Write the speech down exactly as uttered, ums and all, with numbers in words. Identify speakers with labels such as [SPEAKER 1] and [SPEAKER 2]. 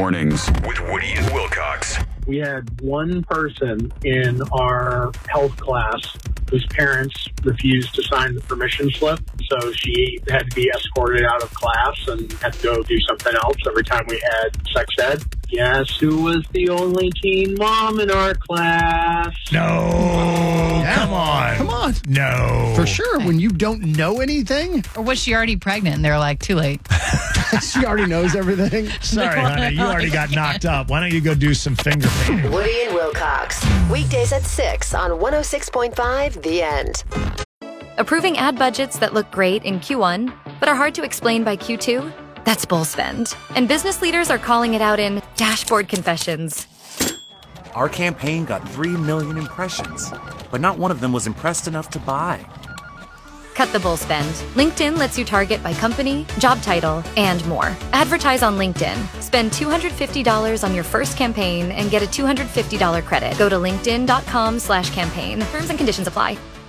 [SPEAKER 1] Mornings with Woody and Wilcox.
[SPEAKER 2] We had one person in our health class whose parents refused to sign the permission slip. So she had to be escorted out of class and had to go do something else every time we had sex ed. Guess who was the only teen mom in our class?
[SPEAKER 3] No.
[SPEAKER 4] Yeah.
[SPEAKER 3] Come on.
[SPEAKER 4] Come on.
[SPEAKER 3] No.
[SPEAKER 4] For sure, when you don't know anything.
[SPEAKER 5] Or was she already pregnant and they're like, too late?
[SPEAKER 4] She already knows everything.
[SPEAKER 3] Sorry, honey. You already got knocked up. Why don't you go do some finger painting?
[SPEAKER 6] Woody and Wilcox. Weekdays at six on one oh six point five The End.
[SPEAKER 7] Approving ad budgets that look great in Q one, but are hard to explain by Q two? That's bull spend. And business leaders are calling it out in Dashboard Confessions.
[SPEAKER 8] Our campaign got three million impressions, but not one of them was impressed enough to buy.
[SPEAKER 7] Cut the bull spend. LinkedIn lets you target by company, job title, and more. Advertise on LinkedIn. Spend two hundred fifty dollars on your first campaign and get a two hundred fifty dollars credit. Go to linkedin.com slash campaign. Terms and conditions apply.